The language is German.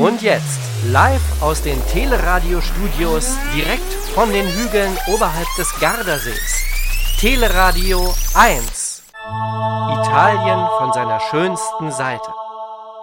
Und jetzt, live aus den Teleradio-Studios, direkt von den Hügeln oberhalb des Gardasees. Teleradio 1. Italien von seiner schönsten Seite.